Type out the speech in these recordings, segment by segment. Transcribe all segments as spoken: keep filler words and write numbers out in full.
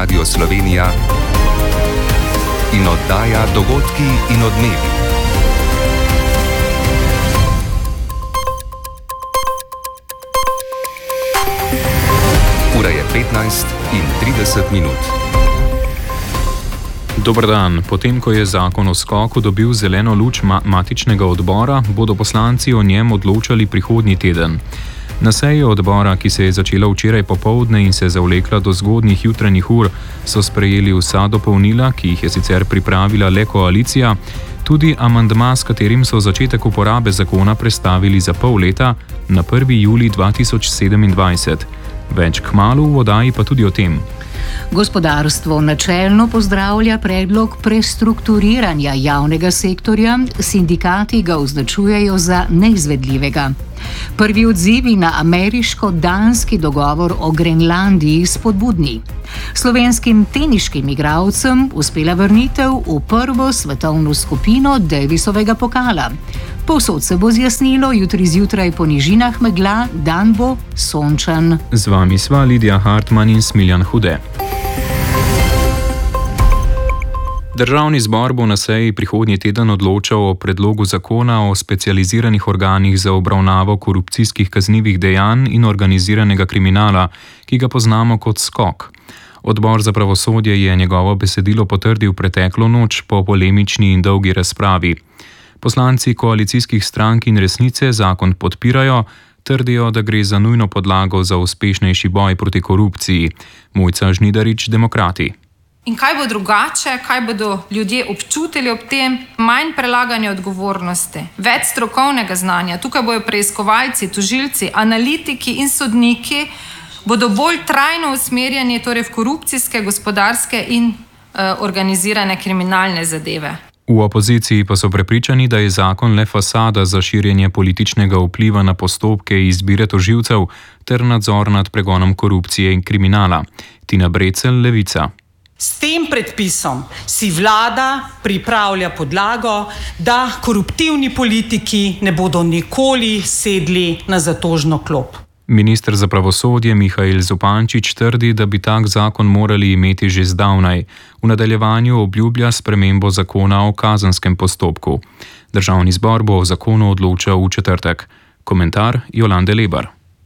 Radio Slovenija in oddaja Dogodki in odmevi. Ura je petnajst in trideset minut. Dober dan. Potem, ko je zakon o skoku dobil zeleno luč ma- matičnega odbora, bodo poslanci o njem odločali prihodnji teden. Na seji odbora, ki se je začela včeraj popoldne in se zavlekla do zgodnjih jutranjih ur, so sprejeli vsa dopolnila, ki jih je sicer pripravila le koalicija, tudi amandma, s katerim so začetek uporabe zakona prestavili za pol leta na prvi julij dva tisoč sedemindvajset. Več kmalu v oddaji pa tudi o tem. Gospodarstvo načelno pozdravlja predlog prestrukturiranja javnega sektorja, sindikati ga označujejo za neizvedljivega. Prvi odzivi na ameriško-danski dogovor o Grenlandiji spodbudni. Slovenskim teniškim igralcem uspela vrnitev v prvo svetovno skupino Davisovega pokala. Povsod se bo zjasnilo, jutri zjutraj po nižinah megla, dan bo sončen. Z vami sva Lidija Hartman in Smiljan Hude. Državni zbor bo na seji prihodnji teden odločal o predlogu zakona o specializiranih organih za obravnavo korupcijskih kaznivih dejanj in organiziranega kriminala, ki ga poznamo kot skok. Odbor za pravosodje je njegovo besedilo potrdil preteklo noč po polemični in dolgi razpravi. Poslanci koalicijskih strank in Resnice zakon podpirajo, trdijo, da gre za nujno podlago za uspešnejši boj proti korupciji. Mojca Žnidarič, Demokrati. In kaj bo drugače, kaj bodo ljudje občutili ob tem? Manj prelaganja odgovornosti, več strokovnega znanja. Tukaj bojo preiskovalci, tožilci, analitiki in sodniki bodo bolj trajno usmerjeni torej v korupcijske, gospodarske in uh, organizirane kriminalne zadeve. V opoziciji pa so prepričani, da je zakon le fasada za širjenje političnega vpliva na postopke izbire tožilcev ter nadzor nad pregonom korupcije in kriminala. Tina Brecelj, Levica. S tem predpisom si vlada pripravlja podlago, da koruptivni politiki ne bodo nikoli sedli na zatožno klop. Minister za pravosodje Mihael Zupančič trdi, da bi tak zakon morali imeti že zdavnaj. V nadaljevanju obljublja spremembo zakona o kazenskem postopku. Državni zbor bo o zakonu odločal v četrtek. Komentar Jolande Lebar.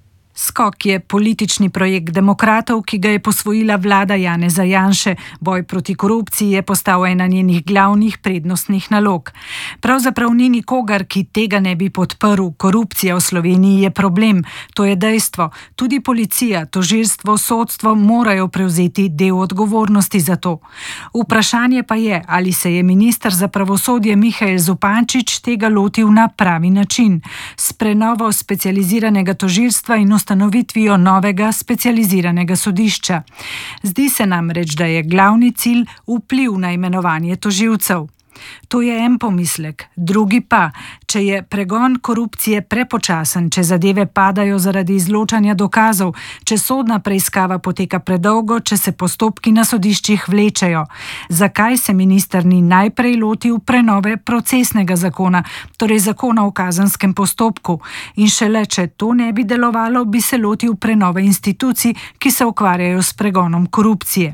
Skok je politični projekt demokratov, ki ga je posvojila vlada Janeza Janše. Boj proti korupciji je postal ena njenih glavnih prednostnih nalog. Pravzaprav ni nikogar, ki tega ne bi podprl. Korupcija v Sloveniji je problem, to je dejstvo. Tudi policija, tožilstvo, sodstvo morajo prevzeti del odgovornosti za to. Vprašanje pa je, ali se je minister za pravosodje Mihael Zupančič tega lotil na pravi način. S prenovo specializiranega tožilstva in ustanovitvijo novega specializiranega sodišča. Zdi se namreč, da je glavni cilj vpliv na imenovanje tožilcev. To je en pomislek, drugi pa, če je pregon korupcije prepočasen, če zadeve padajo zaradi izločanja dokazov, če sodna preiskava poteka predolgo, če se postopki na sodiščih vlečejo. Zakaj se minister ni najprej lotil prenove procesnega zakona, torej zakona o kazenskem postopku? In šele, če to ne bi delovalo, bi se lotil prenove institucij, ki se ukvarjajo s pregonom korupcije.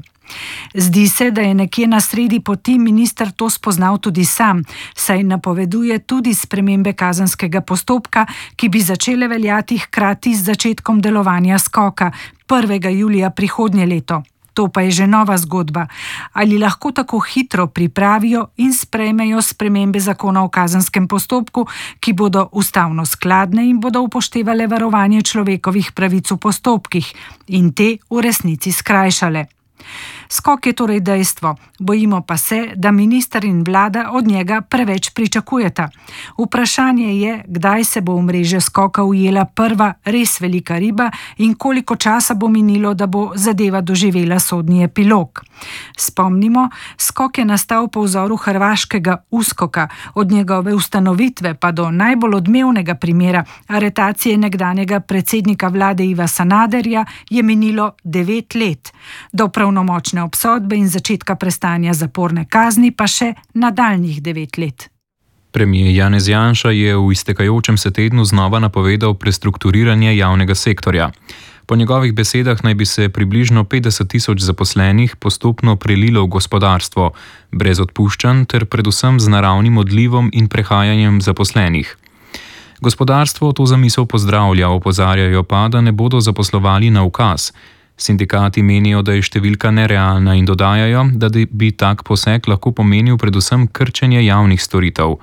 Zdi se, da je nekje na sredi poti minister to spoznal tudi sam, saj napoveduje tudi spremembe kazenskega postopka, ki bi začele veljati hkrati z začetkom delovanja skoka prvega julija prihodnje leto. To pa je že nova zgodba. Ali lahko tako hitro pripravijo in sprejmejo spremembe zakona o kazenskem postopku, ki bodo ustavno skladne in bodo upoštevale varovanje človekovih pravic v postopkih in te v resnici skrajšale. Skok je torej dejstvo, bojimo pa se, da minister in vlada od njega preveč pričakujeta. Vprašanje je, kdaj se bo v mreže skoka ujela prva res velika riba in koliko časa bo minilo, da bo zadeva doživela sodni epilog. Spomnimo, skok je nastal po vzoru hrvaškega Uskoka, od njegove ustanovitve pa do najbolj odmevnega primera aretacije nekdanjega predsednika vlade Iva Sanaderja je minilo devet let. Do pravnomočne obsodbe in začetka prestajanja zaporne kazni pa še nadaljnjih devet let. Premier Janez Janša je v iztekajočem se tednu znova napovedal prestrukturiranje javnega sektorja. Po njegovih besedah naj bi se približno petdeset tisoč zaposlenih postopno prelilo v gospodarstvo, brez odpuščanj ter predvsem z naravnim odlivom in prehajanjem zaposlenih. Gospodarstvo to zamisel pozdravlja, opozarjajo pa, da ne bodo zaposlovali na ukaz. Sindikati menijo, da je številka nerealna in dodajajo, da bi tak poseg lahko pomenil predvsem krčenje javnih storitev.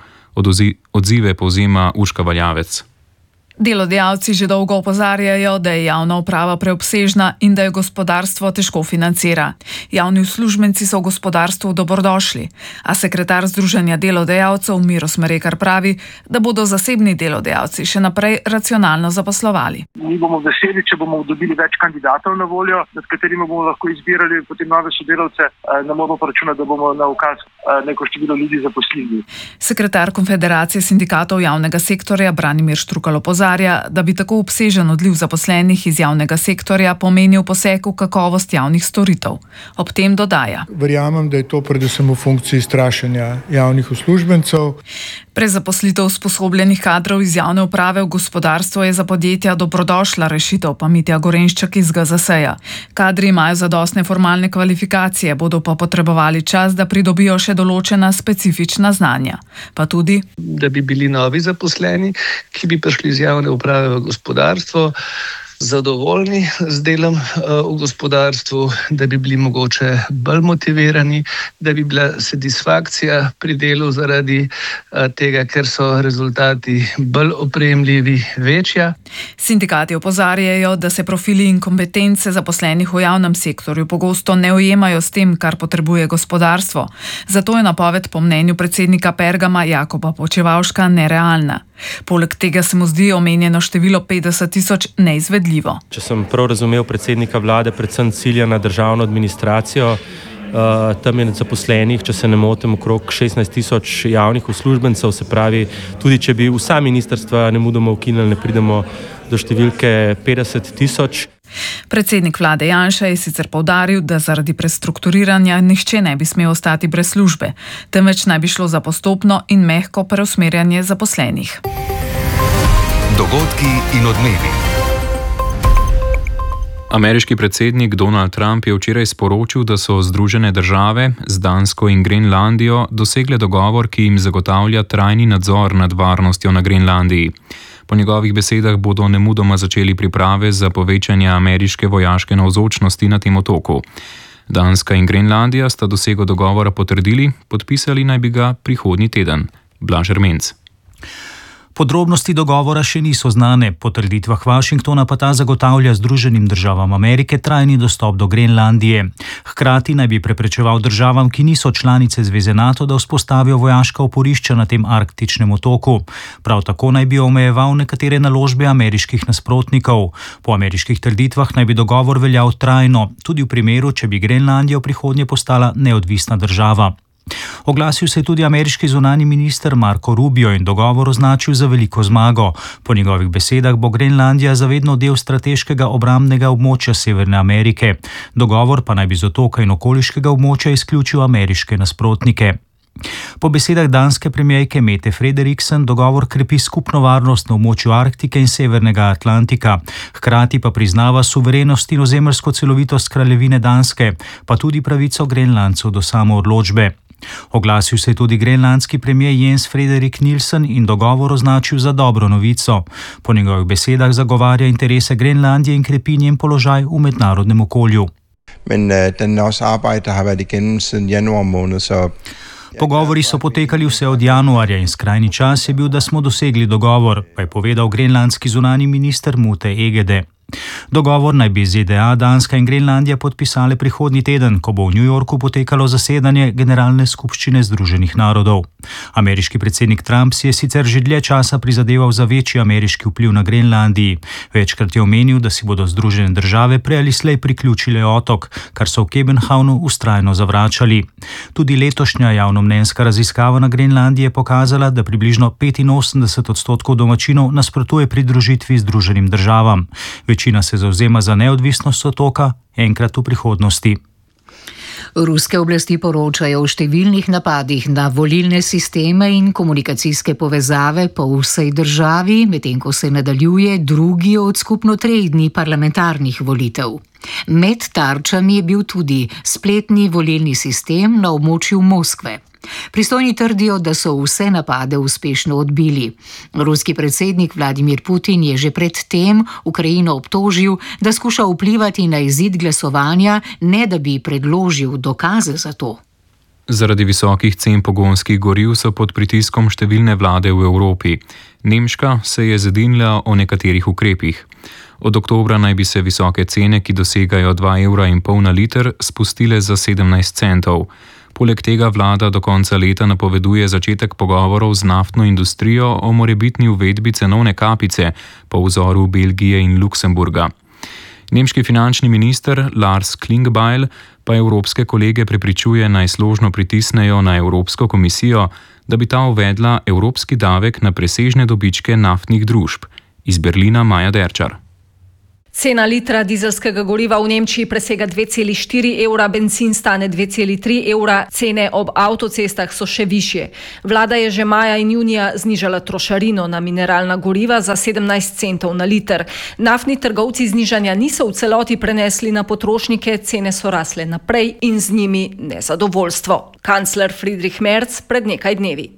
Odzive povzema Urška Valjavec. Delodajalci že dolgo opozarjajo, da je javna uprava preobsežna in da jo gospodarstvo težko financira. Javni uslužbenci so v gospodarstvu dobrodošli, a sekretar Združenja delodajalcev Miro Smrekar pravi, da bodo zasebni delodajalci še naprej racionalno zaposlovali. Mi bomo veseli, če bomo dobili več kandidatov na voljo, nad katerimi bomo lahko izbirali potem nove sodelavce. Ne moramo pa računati, da bomo na ukaz neko število ljudi zaposlili. Sekretar Konfederacije sindikatov javnega sektorja Branimir Štrukal opozarja, da bi tako obsežen odliv zaposlenih iz javnega sektorja pomenil poseg v kakovost javnih storitev. Ob tem dodaja. Verjamem, da je to predvsem v funkciji strašenja javnih uslužbencev. Prezaposlitev usposobljenih kadrov iz javne uprave v gospodarstvo je za podjetja dobrodošla rešitev, pa Mitja Gorenščak iz G Z S-ja. Kadri imajo zadostne formalne kvalifikacije, bodo pa potrebovali čas, da pridobijo še določena specifična znanja. Pa tudi, da bi bili novi zaposleni, ki bi prišli iz javne uprave v gospodarstvo, zadovoljni z delom v gospodarstvu, da bi bili mogoče bolj motivirani, da bi bila satisfakcija pri delu zaradi tega, ker so rezultati bolj opremljivi, večja. Sindikati opozarjajo, da se profili in kompetence zaposlenih v javnem sektorju pogosto ne ujemajo s tem, kar potrebuje gospodarstvo. Zato je napoved po mnenju predsednika Pergama Jakoba Počivavška nerealna. Poleg tega se mu zdi omenjeno število petdeset tisoč neizvedljivo. Če sem prav razumel predsednika vlade, predvsem cilja na državno administracijo, uh, tam je zaposlenih, če se ne motim, okrog šestnajst tisoč javnih uslužbencev, se pravi, tudi če bi vsa ministrstva nemudoma ukinili, ne pridemo do številke petdeset tisoč. Predsednik vlade Janša je sicer poudaril, da zaradi prestrukturiranja nihče ne bi smel ostati brez službe, temveč naj bi šlo za postopno in mehko preusmerjanje zaposlenih. Dogodki in odmevi. Ameriški predsednik Donald Trump je včeraj sporočil, da so Združene države z Dansko in Grenlandijo dosegle dogovor, ki jim zagotavlja trajni nadzor nad varnostjo na Grenlandiji. Po njegovih besedah bodo nemudoma začeli priprave za povečanje ameriške vojaške navzočnosti na tem otoku. Danska in Grenlandija sta dosego dogovora potrdili, podpisali naj bi ga prihodnji teden. Blaž Ermenc. Podrobnosti dogovora še niso znane, po trditvah Washingtona pa ta zagotavlja Združenim državam Amerike trajni dostop do Grenlandije. Hkrati naj bi preprečeval državam, ki niso članice zveze NATO, da vzpostavijo vojaška oporišča na tem arktičnem otoku. Prav tako naj bi omejeval nekatere naložbe ameriških nasprotnikov. Po ameriških trditvah naj bi dogovor veljal trajno, tudi v primeru, če bi Grenlandija v prihodnje postala neodvisna država. Oglasil se je tudi ameriški zunanji minister Marco Rubio in dogovor označil za veliko zmago. Po njegovih besedah bo Grenlandija zavedno del strateškega obrambnega območja Severne Amerike. Dogovor pa naj bi z otoka in okoliškega območja izključil ameriške nasprotnike. Po besedah danske premierke Mette Frederiksen dogovor krepi skupno varnost na območju Arktike in Severnega Atlantika, hkrati pa priznava suverenost in ozemeljsko celovitost kraljevine Danske, pa tudi pravico Grenlandcev do samoodločbe. Oglasil se je tudi grenlandski premijer Jens Frederik Nielsen in dogovor označil za dobro novico. Po njegovih besedah zagovarja interese Grenlandije in krepi njen položaj v mednarodnem okolju. Men uh, den også arbejde har været igennem siden januar måned, så Pogovori so potekali vse od januarja in skrajni čas je bil, da smo dosegli dogovor, pa je povedal grenlandski zunanji minister Mute Egede. Dogovor naj bi Z D A, Danska in Grenlandija podpisale prihodnji teden, ko bo v New Yorku potekalo zasedanje Generalne skupščine Združenih narodov. Ameriški predsednik Trump si je sicer že dlje časa prizadeval za večji ameriški vpliv na Grenlandiji. Večkrat je omenil, da si bodo Združene države prej ali slej priključile otok, kar so v Kebenhavnu vztrajno zavračali. Tudi letošnja javnomnenjska raziskava na Grenlandiji je pokazala, da približno petinosemdeset odstotkov domačinov nasprotuje pridružitvi Združenim državam. Večina se zavzema za neodvisnost otoka enkrat v prihodnosti. Ruske oblasti poročajo o številnih napadih na volilne sisteme in komunikacijske povezave po vsej državi, medtem ko se nadaljuje drugi od skupno treh dni parlamentarnih volitev. Med tarčami je bil tudi spletni volilni sistem na območju Moskve. Pristojni trdijo, da so vse napade uspešno odbili. Ruski predsednik Vladimir Putin je že pred tem Ukrajino obtožil, da skuša vplivati na izid glasovanja, ne da bi predložil dokaze za to. Zaradi visokih cen pogonskih goriv so pod pritiskom številne vlade v Evropi. Nemška se je zedinila o nekaterih ukrepih. Od oktobra naj bi se visoke cene, ki dosegajo dva evra in pol na liter, spustile za sedemnajst centov. Poleg tega vlada do konca leta napoveduje začetek pogovorov z naftno industrijo o morebitni uvedbi cenovne kapice po vzoru Belgije in Luksemburga. Nemški finančni minister Lars Klingbeil pa evropske kolege prepričuje, naj složno pritisnejo na Evropsko komisijo, da bi ta uvedla evropski davek na presežne dobičke naftnih družb. Iz Berlina Maja Derčar. Cena litra dizelskega goriva v Nemčiji presega dve celi štiri evra, bencin stane dve celi tri evra, cene ob avtocestah so še višje. Vlada je že maja in junija znižala trošarino na mineralna goriva za sedemnajst centov na liter. Naftni trgovci znižanja niso v celoti prenesli na potrošnike, cene so rasle naprej in z njimi nezadovoljstvo. Kancler Friedrich Merz pred nekaj dnevi.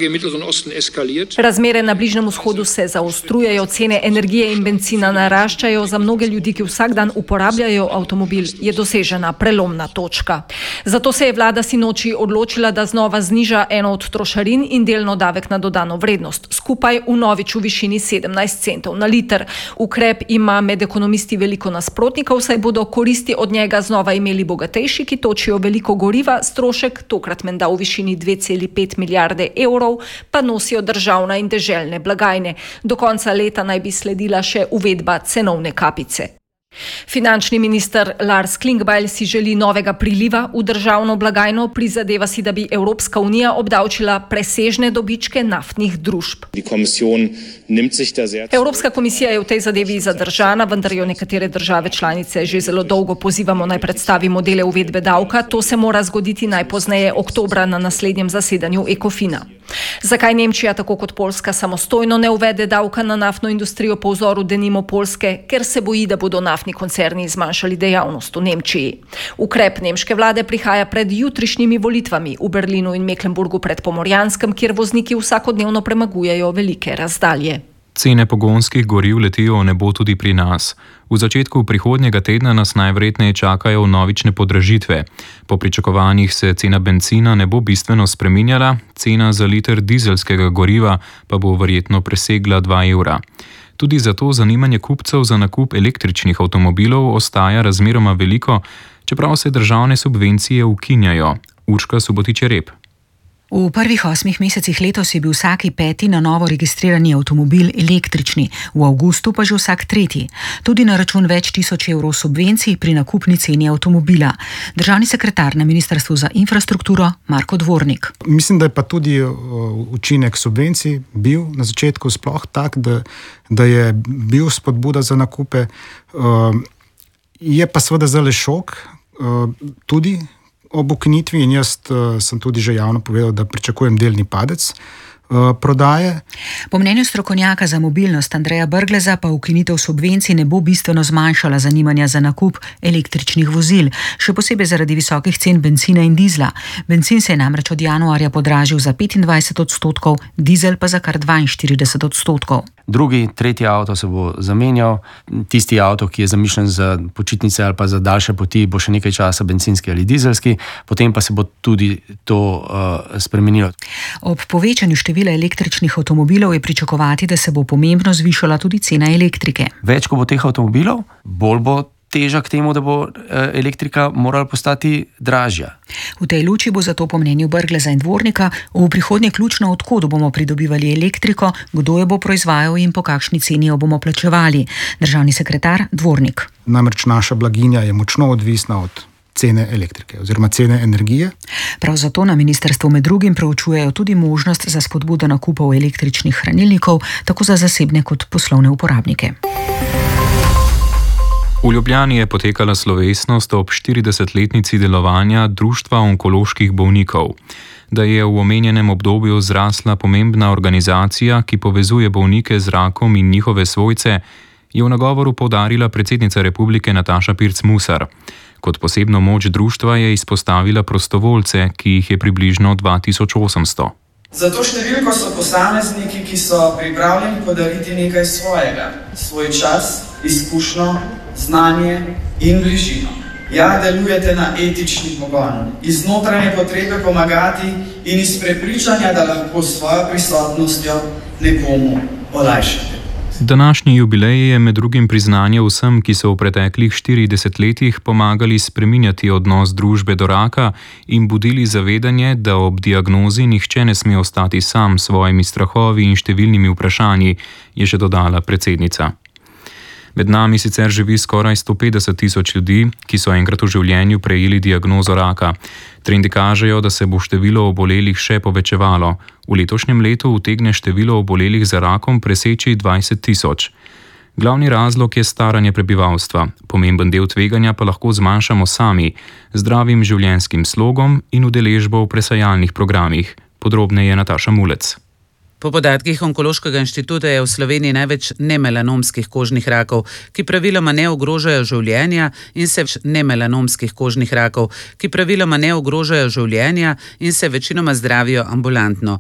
Razmere na Bližnjem vzhodu se zaostrujejo, cene energije in bencina naraščajo. Za mnoge ljudi, ki vsak dan uporabljajo avtomobil, je dosežena prelomna točka. Zato se je vlada sinoči odločila, da znova zniža eno od trošarin in delno davek na dodano vrednost, skupaj vnovič v višini sedemnajst centov na liter. Ukrep ima med ekonomisti veliko nasprotnikov, saj bodo koristi od njega znova imeli bogatejši, ki točijo veliko goriva, strošek, tokrat menda v višini dve celi pet milijarde evrov, pa nosijo državna in deželne blagajne. Do konca leta naj bi sledila še uvedba cenovne kapice. Finančni minister Lars Klingbeil si želi novega priliva v državno blagajno, prizadeva si, da bi Evropska unija obdavčila presežne dobičke naftnih družb. Evropska komisija je v tej zadevi zadržana, vendar jo nekatere države članice že zelo dolgo pozivamo, naj predstavi modele uvedbe davka. To se mora zgoditi najpozneje oktobra na naslednjem zasedanju Ekofina. Zakaj Nemčija, tako kot Poljska, samostojno ne uvede davka na naftno industrijo po vzoru denimo Poljske? Ker se boji, da bodo naftni koncerni zmanjšali dejavnost v Nemčiji. Ukrep nemške vlade prihaja pred jutrišnjimi volitvami v Berlinu in Mecklenburgu pred Pomorjanskem, kjer vozniki vsakodnevno premagujejo velike razdalje. Cene pogonskih goriv letijo v nebo tudi pri nas. V začetku prihodnjega tedna nas najverjetneje čakajo vnovične podražitve. Po pričakovanjih se cena bencina ne bo bistveno spreminjala, cena za liter dizelskega goriva pa bo verjetno presegla dva evra. Tudi zato zanimanje kupcev za nakup električnih avtomobilov ostaja razmeroma veliko, čeprav se državne subvencije ukinjajo. Urška Subotič-Rep. V prvih osmih mesecih letos je bil vsaki peti na novo registrirani avtomobil električni, v avgustu pa že vsak tretji. Tudi na račun več tisoč evrov subvencij pri nakupni ceni avtomobila. Državni sekretar na Ministrstvu za infrastrukturo Marko Dvornik. Mislim, da je pa tudi učinek subvencij bil na začetku sploh tak, da, da je bil spodbuda za nakupe. Je pa seveda zdaj šok tudi ob ukinitvi in jaz uh, sem tudi že javno povedal, da pričakujem delni padec uh, prodaje. Po mnenju strokovnjaka za mobilnost Andreja Brgleza pa ukinitev subvencij ne bo bistveno zmanjšala zanimanja za nakup električnih vozil, še posebej zaradi visokih cen bencina in dizla. Bencin se je namreč od januarja podražil za petindvajset odstotkov, dizel pa za kar dvainštirideset odstotkov. Drugi, tretji avto se bo zamenjal, tisti avto, ki je zamišljen za počitnice ali pa za daljše poti, bo še nekaj časa bencinski ali dizelski, potem pa se bo tudi to uh, spremenilo. Ob povečanju števila električnih avtomobilov je pričakovati, da se bo pomembno zvišala tudi cena elektrike. Več, ko bo teh avtomobilov, bolj bo teža k temu, da bo elektrika morala postati dražja. V tej luči bo zato po mnenju Brgleza in Dvornika v prihodnje ključno, od kod bomo pridobivali elektriko, kdo jo bo proizvajal in po kakšni ceni jo bomo plačevali. Državni sekretar Dvornik. Namreč naša blaginja je močno odvisna od cene elektrike oziroma cene energije. Prav zato na ministrstvu med drugim preučujejo tudi možnost za spodbudo nakupov električnih hranilnikov, tako za zasebne kot poslovne uporabnike. V Ljubljani je potekala slovesnost ob štiridesetletnici delovanja Društva onkoloških bolnikov. Da je v omenjenem obdobju zrasla pomembna organizacija, ki povezuje bolnike z rakom in njihove svojce, je v nagovoru poudarila predsednica republike Nataša Pirc Musar. Kot posebno moč društva je izpostavila prostovoljce, ki jih je približno dva tisoč osemsto. Za to številko so posamezniki, ki so pripravljeni podariti nekaj svojega, svoj čas, izkušnjo, znanje in bližino. Ja, delujete na etični pogon, iz notranje potrebe pomagati in iz prepričanja, da lahko s svojo prisotnostjo nekomu olajšate. Današnji jubilej je med drugim priznanje vsem, ki so v preteklih štiridesetih letih pomagali spreminjati odnos družbe do raka in budili zavedanje, da ob diagnozi nihče ne sme ostati sam s svojimi strahovi in številnimi vprašanji, je še dodala predsednica. Med nami sicer živi skoraj sto petdeset tisoč ljudi, ki so enkrat v življenju prejeli diagnozo raka. Trendi kažejo, da se bo število obolelih še povečevalo. V letošnjem letu utegne število obolelih za rakom preseči dvajset tisoč. Glavni razlog je staranje prebivalstva. Pomemben del tveganja pa lahko zmanjšamo sami, zdravim življenjskim slogom in udeležbo v presajalnih programih. Podrobneje Nataša Mulec. Po podatkih Onkološkega inštituta je v Sloveniji največ nemelanomskih kožnih rakov, ki praviloma ne ogrožajo življenja in se nemelanomskih kožnih rakov, ki praviloma ne ogrožajo življenja in se večinoma zdravijo ambulantno.